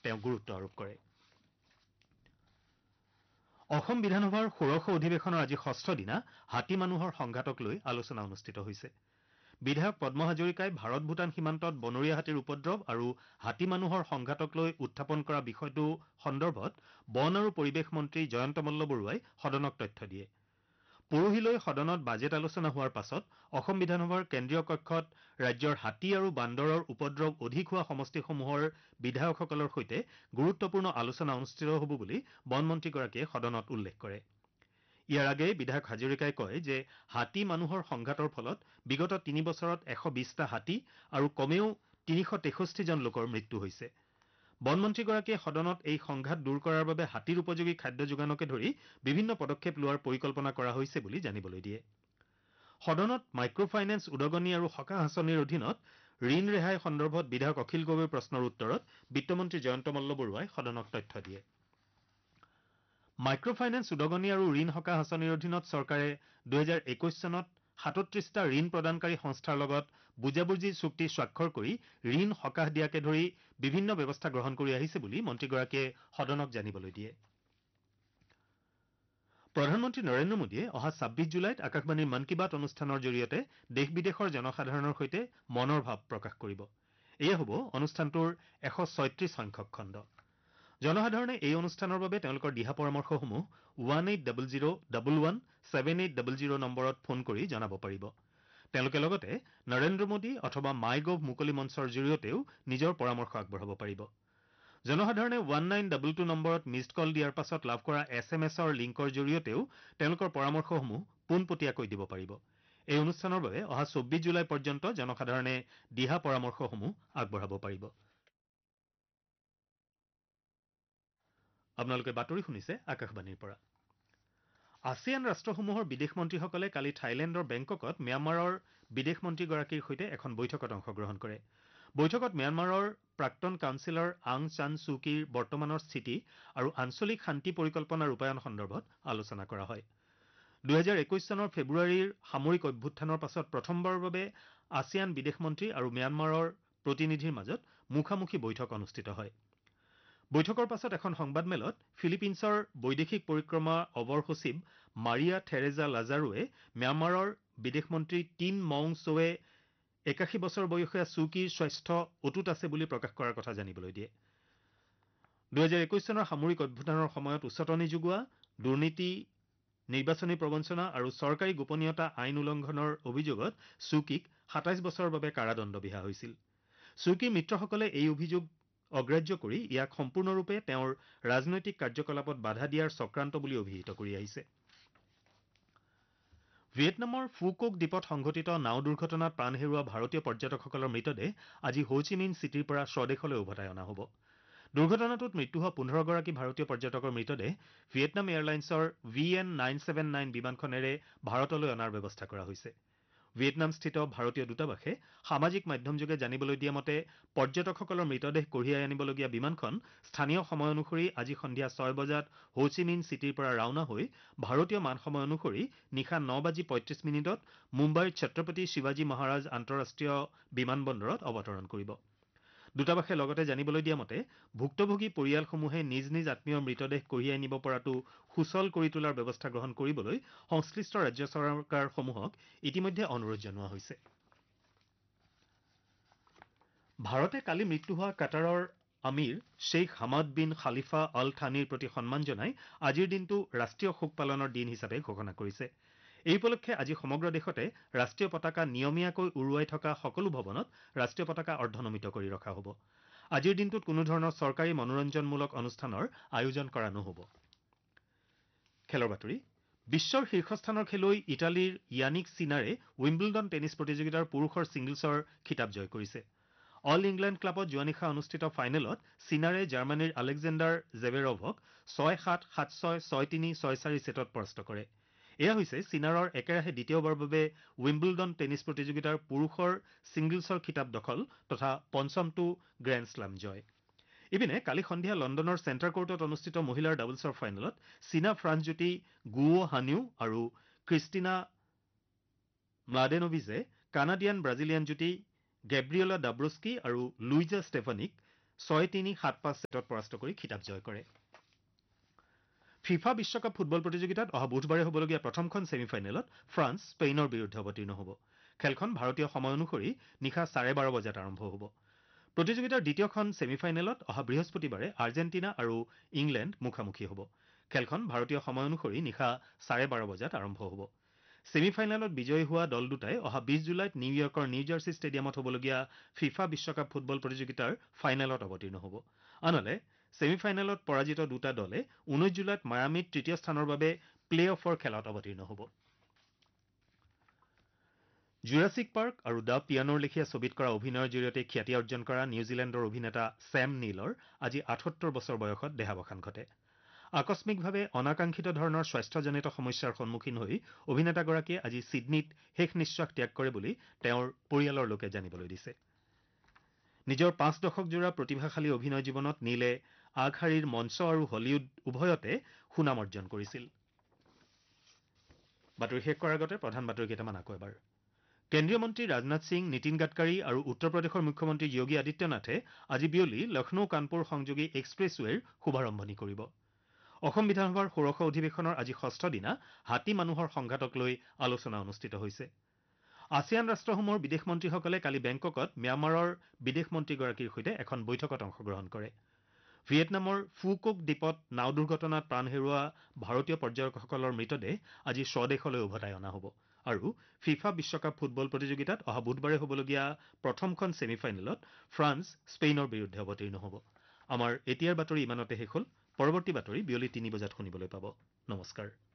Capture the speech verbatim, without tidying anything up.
তেওঁ গুৰুত্ব আৰোপ কৰে। অসম বিধানসভাৰ ষোড়শ অধিৱেশনৰ আজি ষষ্ঠ দিনা হাতী মানুহৰ সংঘাতক লৈ আলোচনা অনুষ্ঠিত হৈছে। বিধায়ক পদ্ম হাজৰিকাই ভাৰত ভূটান সীমান্তত বনৰীয়া হাতীৰ উপদ্ৰৱ আৰু হাতী মানুহৰ সংঘাতক লৈ উত্থাপন কৰা বিষয়টো সন্দৰ্ভত বন আৰু পৰিৱেশ মন্ত্ৰী জয়ন্ত মল্ল বৰুৱাই সদনক তথ্য দিয়ে। পৰহিলৈ সদনত বাজেট আলোচনা হোৱাৰ পাছত অসম বিধানসভাৰ কেন্দ্ৰীয় কক্ষত ৰাজ্যৰ হাতী আৰু বান্দৰৰ উপদ্ৰৱ অধিক হোৱা সমষ্টিসমূহৰ বিধায়কসকলৰ সৈতে গুৰুত্বপূৰ্ণ আলোচনা অনুষ্ঠিত হ'ব বুলি বনমন্ত্ৰীগৰাকীয়ে সদনত উল্লেখ কৰে। ইয়াৰ আগেয়ে বিধায়ক হাজৰিকাই কয় যে হাতী মানুহৰ সংঘাতৰ ফলত বিগত তিনি বছৰত এশ বিছটা হাতী আৰু কমেও তিনিশ তেষষ্ঠিজন লোকৰ মৃত্যু হৈছে। বনমন্ত্ৰীগৰাকীয়ে সদনত এই সংঘাত দূৰ কৰাৰ বাবে হাতীৰ উপযোগী খাদ্য যোগানকে ধৰি বিভিন্ন পদক্ষেপ লোৱাৰ পৰিকল্পনা কৰা হৈছে বুলি জানিবলৈ দিয়ে। সদনত মাইক্ৰ' ফাইনেন্স উদগনি আৰু সকাহ আঁচনিৰ অধীনত ঋণ ৰেহাই সন্দৰ্ভত বিধায়ক অখিল গগৈৰ প্ৰশ্নৰ উত্তৰত বিত্তমন্ত্ৰী জয়ন্ত মল্ল বৰুৱাই সদনক তথ্য দিয়ে। মাইক্ৰ' ফাইনেন্স উদগনি আৰু ঋণ সকাহ আঁচনিৰ অধীনত চৰকাৰে দুহেজাৰ একৈশ চনত সাতত্ৰিশটা ঋণ প্ৰদানকাৰী সংস্থাৰ লগত বুজাবুজি চুক্তি স্বাক্ষৰ কৰি ঋণ সকাহ দিয়াকে ধৰি বিভিন্ন ব্যৱস্থা গ্ৰহণ কৰি আহিছে বুলি মন্ত্ৰীগৰাকীয়ে সদনক জানিবলৈ দিয়ে। প্ৰধানমন্ত্ৰী নৰেন্দ্ৰ মোদীয়ে অহা ছাব্বিছ জুলাইত আকাশবাণীৰ মন কী বাত অনুষ্ঠানৰ জৰিয়তে দেশ বিদেশৰ জনসাধাৰণৰ সৈতে মনৰ ভাৱ প্ৰকাশ কৰিব। এয়া হ'ব অনুষ্ঠানটোৰ এশ ছয়ত্ৰিশ সংখ্যক খণ্ড। জনসাধাৰণে এই অনুষ্ঠানৰ বাবে তেওঁলোকৰ দিহা পৰামৰ্শসমূহ one eight double zero' double one seven eight double zero' নম্বৰত ফোন কৰি জনাব পাৰিব। তেওঁলোকে লগতে নৰেন্দ্ৰ মোদী অথবা মাই গভ মুকলি মঞ্চৰ জৰিয়তেও নিজৰ পৰামৰ্শ আগবঢ়াব পাৰিব। জনসাধাৰণে ওৱান নাইন ডাবল টু নম্বৰত মিছড কল দিয়াৰ পাছত লাভ কৰা এছ এম এছৰ লিংকৰ জৰিয়তেও তেওঁলোকৰ পৰামৰ্শসমূহ পোনপটীয়াকৈ দিব পাৰিব। এই অনুষ্ঠানৰ বাবে অহা চৌব্বিছ জুলাই পৰ্যন্ত জনসাধাৰণে দিহা পৰামৰ্শসমূহ আগবঢ়াব পাৰিব। আপোনালোকে বাতৰি শুনিছে আকাশবাণীৰ পৰা। আছিয়ান ৰাষ্ট্ৰসমূহৰ বিদেশ মন্ত্ৰীসকলে কালি থাইলেণ্ডৰ বেংককত ম্যানমাৰৰ বিদেশ মন্ত্ৰীগৰাকীৰ সৈতে এখন বৈঠকত অংশগ্ৰহণ কৰে। বৈঠকত ম্যানমাৰৰ প্ৰাক্তন কাউন্সিলৰ আং চান ছু কিৰ বৰ্তমানৰ স্থিতি আৰু আঞ্চলিক শান্তি পৰিকল্পনাৰ ৰূপায়ণ সন্দৰ্ভত আলোচনা কৰা হয়। দুহেজাৰ একৈশ চনৰ ফেব্ৰুৱাৰীৰ সামৰিক অভ্যুত্থানৰ পাছত প্ৰথমবাৰৰ বাবে আছিয়ান বিদেশ মন্ত্ৰী আৰু ম্যানমাৰৰ প্ৰতিনিধিৰ মাজত মুখামুখি বৈঠক অনুষ্ঠিত হয়। বৈঠকৰ পাছত এখন সংবাদমেলত ফিলিপিন্সৰ বৈদেশিক পৰিক্ৰমা অবৰ সচিব মাৰিয়া থেৰেজা লাজাৰুৱে ম্যানমাৰৰ বিদেশ মন্ত্ৰী টিন মং ছোৱে একাশী বছৰ বয়সীয়া ছু কিৰ স্বাস্থ্য অটুট আছে বুলি প্ৰকাশ কৰাৰ কথা জানিবলৈ দিয়ে। দুহেজাৰ একৈশ চনৰ সামৰিক অভ্যুত্থানৰ সময়ত উচতনি যোগোৱা, দুৰ্নীতি, নিৰ্বাচনী প্ৰবঞ্চনা আৰু চৰকাৰী গোপনীয়তা আইন উলংঘনৰ অভিযোগত ছু কিক সাতাইছ বছৰৰ বাবে কাৰাদণ্ড বিহা হৈছিল। ছু কিৰ মিত্ৰসকলে এই অভিযোগ অগ্ৰাহ্য কৰি ইয়াক সম্পূৰ্ণৰূপে তেওঁৰ ৰাজনৈতিক কাৰ্যকলাপত বাধা দিয়াৰ চক্ৰান্ত বুলি অভিহিত কৰি আহিছে। ভিয়েটনামৰ ফুকক দ্বীপত সংঘটিত নাও দুৰ্ঘটনাত প্ৰাণ হেৰুওৱা ভাৰতীয় পৰ্যটকসকলৰ মৃতদেহ আজি হো চি মিন চিটিৰ পৰা স্বদেশলৈ উভতাই অনা হ'ব। দুৰ্ঘটনাটোত মৃত্যু হোৱা পোন্ধৰগৰাকী ভাৰতীয় পৰ্যটকৰ মৃতদেহ Vietnam এয়াৰলাইন্সৰ V N nine seven nine বিমানখনেৰে ভাৰতলৈ অনাৰ ব্যৱস্থা কৰা হৈছে। ভিয়েটনামস্থিত ভাৰতীয় দূতাবাসে সামাজিক মাধ্যমযোগে জানিবলৈ দিয়া মতে পৰ্যটকসকলৰ মৃতদেহ কঢ়িয়াই আনিবলগীয়া বিমানখন স্থানীয় সময় অনুসৰি আজি সন্ধিয়া ছয় বজাত হো চি মিন চিটিৰ পৰা ৰাওনা হৈ ভাৰতীয় মান সময় অনুসৰি নিশা ন বাজি পঁয়ত্ৰিশ মিনিটত মুম্বাইৰ ছত্ৰপতি শিৱাজী মহাৰাজ আন্তঃৰাষ্ট্ৰীয় বিমানবন্দৰত অৱতৰণ কৰিব। দূতাবাসে লগতে জানিবলৈ দিয়া মতে ভুক্তভোগী পৰিয়ালসমূহে নিজ নিজ আত্মীয়ৰ মৃতদেহ কঢ়িয়াই নিব পৰাটো সুচল কৰি তোলাৰ ব্যৱস্থা গ্ৰহণ কৰিবলৈ সংশ্লিষ্ট ৰাজ্য চৰকাৰসমূহক ইতিমধ্যে অনুৰোধ জনোৱা হৈছে। ভাৰতে কালি মৃত্যু হোৱা কাটাৰৰ আমিৰ শ্বেইখ হামাদ বিন খালিফা অল থানিৰ প্ৰতি সন্মান জনাই আজিৰ দিনটো ৰাষ্ট্ৰীয় শোক পালনৰ দিন হিচাপে ঘোষণা কৰিছে। এই উপলক্ষে আজি সমগ্ৰ দেশতে ৰাষ্ট্ৰীয় পতাকা নিয়মীয়াকৈ উৰুৱাই থকা সকলো ভৱনত ৰাষ্ট্ৰীয় পতাকা অৰ্ধনমিত কৰি ৰখা হ'ব। আজিৰ দিনটোত কোনো ধৰণৰ চৰকাৰী মনোৰঞ্জনমূলক অনুষ্ঠানৰ আয়োজন কৰা নহ'ব। খেলৰ বাতৰি বিশ্বৰ শীৰ্ষস্থানৰ খেলুৱৈ ইটালীৰ য়ানিক চিনাৰে উইম্বলডন টেনিছ প্ৰতিযোগিতাৰ পুৰুষৰ ছিংগলছৰ খিতাপ জয় কৰিছে। অল ইংলেণ্ড ক্লাবত যোৱা নিশা অনুষ্ঠিত ফাইনেলত চিনাৰে জাৰ্মানীৰ আলেকজেণ্ডাৰ জেভেৰভক ছয় সাত, সাত ছয়, ছয় তিনি, ছয় চাৰি ছেটত পৰাস্ত কৰে। এয়া হৈছে চিনাৰৰ একেৰাহে দ্বিতীয়বাৰৰ বাবে উইম্বলডন টেনিছ প্ৰতিযোগিতাৰ পুৰুষৰ ছিংগলছৰ খিতাপ দখল তথা পঞ্চমটো গ্ৰেণ্ড শ্লাম জয়। ইপিনে কালি সন্ধিয়া লণ্ডনৰ চেণ্টাৰ কোৰ্টত অনুষ্ঠিত মহিলাৰ ডাবলছৰ ফাইনেলত চীনা ফ্ৰান্স যুটি গুও হানিউ আৰু ক্ৰিষ্টিনা ম্লাডেনভিছে কানাডিয়ান ব্ৰাজিলিয়ান যুটি গেব্ৰিয়েলা ডাব্ৰস্কি আৰু লুইজা ষ্টেফানিক ছয় তিনি সাত পাঁচ ছেটত পৰাস্ত কৰি খিতাপ জয় কৰে। ফিফা বিশ্বকাপ ফুটবল প্ৰতিযোগিতাত অহা বুধবাৰে হ'বলগীয়া প্ৰথমখন ছেমি ফাইনেলত ফ্ৰান্স স্পেইনৰ বিৰুদ্ধে অৱতীৰ্ণ হ'ব। খেলখন ভাৰতীয় সময় অনুসৰি নিশা চাৰে বাৰ বজাত আৰম্ভ হ'ব। প্ৰতিযোগিতাৰ দ্বিতীয়খন ছেমি ফাইনেলত অহা বৃহস্পতিবাৰে আৰ্জেণ্টিনা আৰু ইংলেণ্ড মুখামুখি হ'ব। খেলখন ভাৰতীয় সময় অনুসৰি নিশা চাৰে বাৰ বজাত আৰম্ভ হ'ব। ছেমি ফাইনেলত বিজয়ী হোৱা দল দুটাই অহা বিছ জুলাইত নিউয়ৰ্কৰ নিউ জাৰ্চি ষ্টেডিয়ামত হ'বলগীয়া ফিফা বিশ্বকাপ ফুটবল প্ৰতিযোগিতাৰ ফাইনেলত অৱতীৰ্ণ হ'ব। আনহাতে ছেমি ফাইনেলত পৰাজিত দুটা দলে ঊনৈছ জুলাইত মায়ামিত তৃতীয় স্থানৰ বাবে প্লে অফৰ খেলত অৱতীৰ্ণ হ'ব। জুৰাছিক পাৰ্ক আৰু দ্য পিয়ানোৰ লেখীয়া ছবিত কৰা অভিনয়ৰ জৰিয়তে খ্যাতি অৰ্জন কৰা নিউজিলেণ্ডৰ অভিনেতা ছেম নীলৰ আজি আঠসত্তৰ বছৰ বয়সত দেহাৱসান ঘটে। আকস্মিকভাৱে অনাকাংক্ষিত ধৰণৰ স্বাস্থ্যজনিত সমস্যাৰ সন্মুখীন হৈ অভিনেতাগৰাকীয়ে আজি ছিডনীত শেষ নিশ্বাস ত্যাগ কৰে বুলি তেওঁৰ পৰিয়ালৰ লোকে জানিবলৈ দিছে। নিজৰ পাঁচ দশকজোৰা প্ৰতিভাশালী অভিনয় জীৱনত নীলে আগশাৰীৰ মঞ্চ আৰু হলিউড উভয়তে সুনাম অৰ্জন কৰিছিল। বাতৰি শেষ কৰাৰ আগতে প্ৰধান বাতৰি কেইটামান আকৌ এবাৰ। কেন্দ্ৰীয় মন্ত্ৰী ৰাজনাথ সিং, নীতিন গাডকাৰী আৰু উত্তৰ প্ৰদেশৰ মুখ্যমন্ত্ৰী যোগী আদিত্যনাথে আজি বিয়লি লক্ষ্ণৌ কানপুৰ সংযোগী এক্সপ্ৰেছৱেৰ শুভাৰম্ভণি কৰিব। অসম বিধানসভাৰ ষোড়শ অধিৱেশনৰ আজি ষষ্ঠ দিনা হাতী মানুহৰ সংঘাতক লৈ আলোচনা অনুষ্ঠিত হৈছে। আছিয়ান ৰাষ্ট্ৰসমূহৰ বিদেশ মন্ত্ৰীসকলে কালি বেংককত ম্যানমাৰৰ বিদেশ মন্ত্ৰীগৰাকীৰ সৈতে এখন বৈঠকত অংশগ্ৰহণ কৰে। ভিয়েটনামৰ ফুকক দ্বীপত নাও দুৰ্ঘটনাত প্ৰাণ হেৰুওৱা ভাৰতীয় পৰ্যটকসকলৰ মৃতদেহ আজি স্বদেশলৈ উভতাই অনা হ'ব। আৰু ফিফা বিশ্বকাপ ফুটবল প্ৰতিযোগিতাত অহা বুধবাৰে হ'বলগীয়া প্ৰথমখন ছেমি ফাইনেলত ফ্ৰান্স স্পেইনৰ বিৰুদ্ধে অৱতীৰ্ণ হ'ব। আমাৰ এতিয়াৰ বাতৰি ইমানতে শেষ হ'ল। পৰৱৰ্তী বাতৰি বিয়লি তিনি বজাত শুনিবলৈ পাব। নমস্কাৰ।